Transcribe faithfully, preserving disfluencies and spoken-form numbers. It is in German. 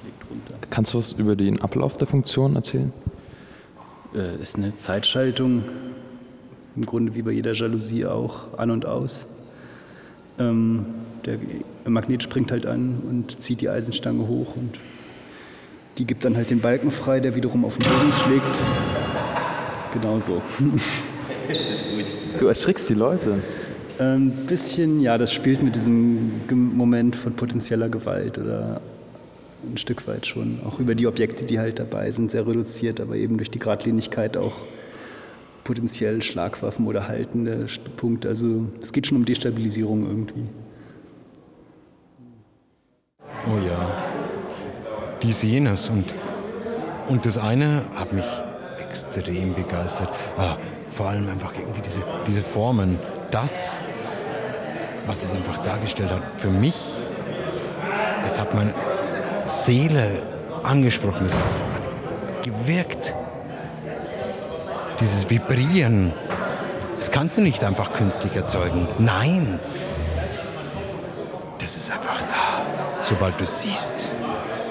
schlägt runter. Kannst du was über den Ablauf der Funktion erzählen? Äh, ist eine Zeitschaltung, im Grunde wie bei jeder Jalousie auch, an und aus. Ähm, der Magnet springt halt an und zieht die Eisenstange hoch und die gibt dann halt den Balken frei, der wiederum auf den Boden schlägt. Genau so. Das ist gut. Du erschrickst die Leute. Ein bisschen, ja, das spielt mit diesem Moment von potenzieller Gewalt oder ein Stück weit schon. Auch über die Objekte, die halt dabei sind, sehr reduziert, aber eben durch die Geradlinigkeit auch potenziell Schlagwaffen oder haltende Punkte. Also es geht schon um Destabilisierung irgendwie. Oh ja, die sehen es und, und das eine hat mich extrem begeistert. Ah, vor allem einfach irgendwie diese, diese Formen, das, was es einfach dargestellt hat, für mich, es hat meine Seele angesprochen, es ist gewirkt. Dieses Vibrieren, das kannst du nicht einfach künstlich erzeugen. Nein, das ist einfach da, sobald du es siehst.